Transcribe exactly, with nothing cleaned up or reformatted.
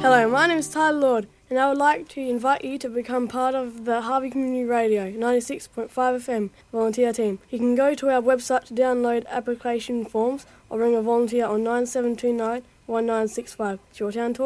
Hello, my name is Tyler Lord, and I would like to invite you to become part of the Harvey Community Radio ninety-six point five F M volunteer team. You can go to our website to download application forms or ring a volunteer on nine seven two nine one nine six five. It's your town talk.